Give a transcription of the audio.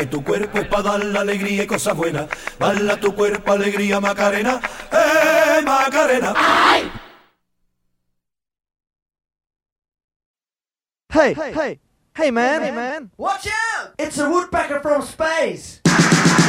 Tu cuerpo es para dar la alegría y cosas buenas. Bala tu cuerpo, alegría, Macarena. Macarena! ¡Ay! Hey, man! Watch out! It's a woodpecker from space!